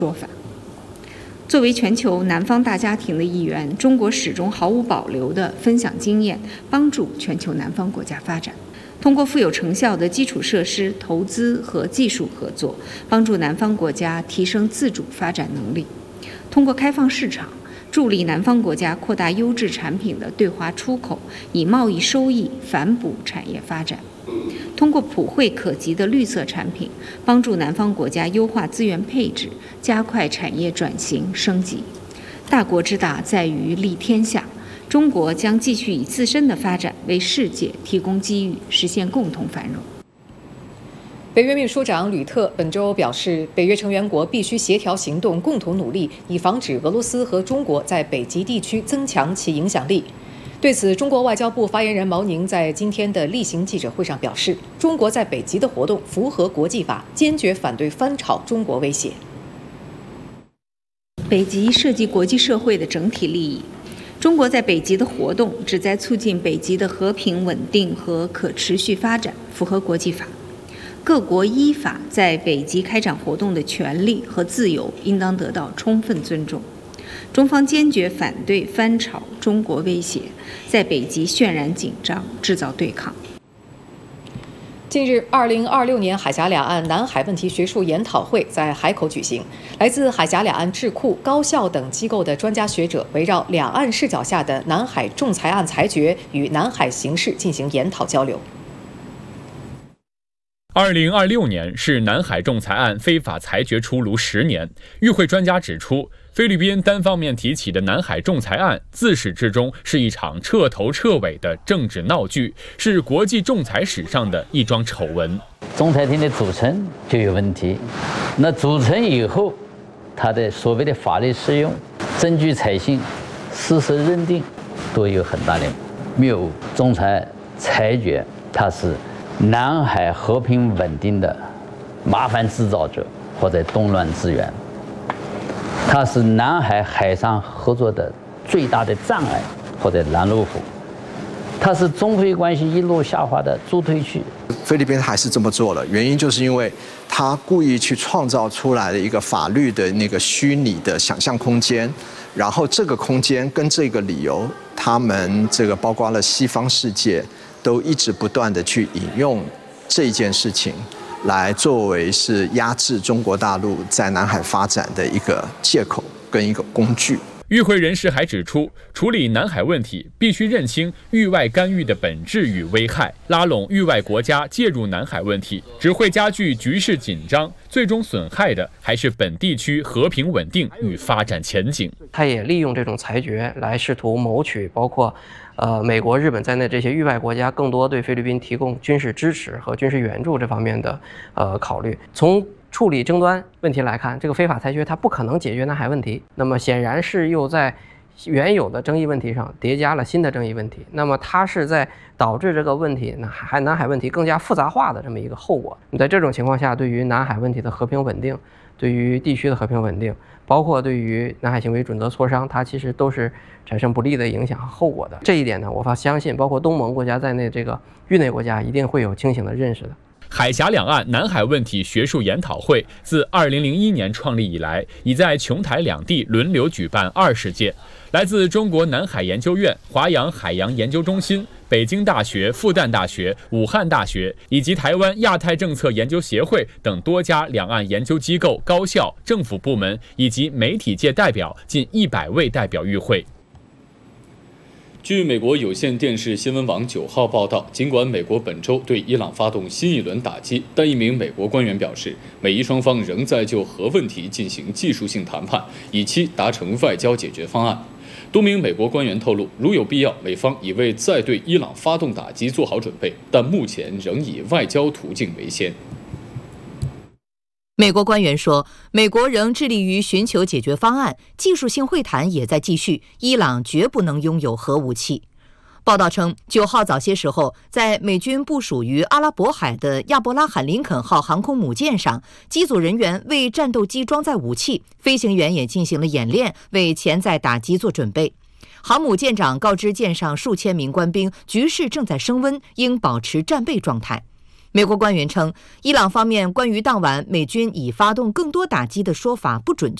说法。作为全球南方大家庭的一员，中国始终毫无保留地分享经验，帮助全球南方国家发展。通过富有成效的基础设施投资和技术合作，帮助南方国家提升自主发展能力；通过开放市场，助力南方国家扩大优质产品的对华出口，以贸易收益反哺产业发展；通过普惠可及的绿色产品，帮助南方国家优化资源配置，加快产业转型升级。大国之大在于利天下，中国将继续以自身的发展为世界提供机遇，实现共同繁荣。 北约秘书长吕特本周表示，北约成员国必须协调行动，共同努力，以防止俄罗斯和中国在北极地区增强其影响力。对此，中国外交部发言人毛宁在今天的例行记者会上表示，中国在北极的活动符合国际法，坚决反对翻炒中国威胁。 北极涉及国际社会的整体利益，中国在北极的活动旨在促进北极的和平稳定和可持续发展，符合国际法。各国依法在北极开展活动的权利和自由应当得到充分尊重。中方坚决反对翻炒中国威胁，在北极渲染紧张，制造对抗。 近日，2026年海峡两岸南海问题学术研讨会在海口举行，来自海峡两岸智库、高校等机构的专家学者围绕两岸视角下的南海仲裁案裁决与南海形势进行研讨交流。 2026年是南海仲裁案非法裁决出炉10年。与会专家指出，菲律宾单方面提起的南海仲裁案，自始至终是一场彻头彻尾的政治闹剧，是国际仲裁史上的一桩丑闻。 仲裁庭的组成就有问题，那组成以后，它的所谓的法律适用、证据采信、事实认定，都有很大的谬误。仲裁裁决，它是南海和平稳定的麻烦制造者或者动乱之源，它是南海海上合作的最大的障碍或者拦路虎，它是中菲关系一路下滑的助推器。 菲律宾还是这么做了，原因就是因为他故意去创造出来的一个法律的那个虚拟的想象空间，然后这个空间跟这个理由，他们这个包括了西方世界都一直不断的去引用这件事情，来作为是压制中国大陆在南海发展的一个借口跟一个工具。 与会人士还指出，处理南海问题必须认清域外干预的本质与危害，拉拢域外国家介入南海问题，只会加剧局势紧张，最终损害的还是本地区和平稳定与发展前景。 他也利用这种裁决来试图谋取包括美国、日本在内这些域外国家更多对菲律宾提供军事支持和军事援助这方面的考虑。从处理争端问题来看，这个非法裁决它不可能解决南海问题，那么显然是又在原有的争议问题上叠加了新的争议问题，那么它是在导致这个问题南海问题更加复杂化的这么一个后果。在这种情况下，对于南海问题的和平稳定，对于地区的和平稳定，包括对于南海行为准则磋商，它其实都是产生不利的影响和后果的。这一点呢，我相信包括东盟国家在内这个域内国家一定会有清醒的认识的。 海峡两岸南海问题学术研讨会自2001年创立以来，已在琼台两地轮流举办20届。来自中国南海研究院、华阳海洋研究中心、北京大学、复旦大学、武汉大学以及台湾亚太政策研究协会等多家两岸研究机构、高校、政府部门以及媒体界代表近100位代表与会。 据美国有线电视新闻网9号报道，尽管美国本周对伊朗发动新一轮打击，但一名美国官员表示，美伊双方仍在就核问题进行技术性谈判，以期达成外交解决方案。多名美国官员透露，如有必要，美方已为再对伊朗发动打击做好准备，但目前仍以外交途径为先。 美国官员说，美国仍致力于寻求解决方案，技术性会谈也在继续，伊朗绝不能拥有核武器。报道称，9号早些时候，在美军部署于阿拉伯海的亚伯拉罕·林肯号航空母舰上，机组人员为战斗机装载武器，飞行员也进行了演练，为潜在打击做准备。航母舰长告知舰上数千名官兵，局势正在升温，应保持战备状态。 美国官员称，伊朗方面关于当晚美军已发动更多打击的说法不准确。